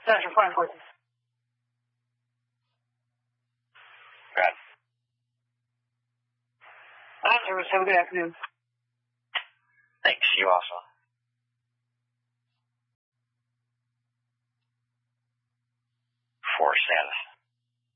National Fire Forces. Right. Service. Have a good afternoon. Thanks. You also. For status.